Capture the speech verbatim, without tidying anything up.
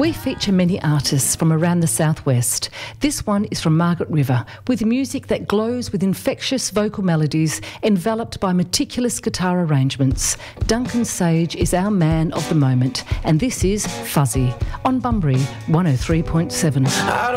We feature many artists from around the southwest. This one is from Margaret River, with music that glows with infectious vocal melodies enveloped by meticulous guitar arrangements. Duncan Sage is our man of the moment, and this is Fuzzy on Bunbury one oh three point seven.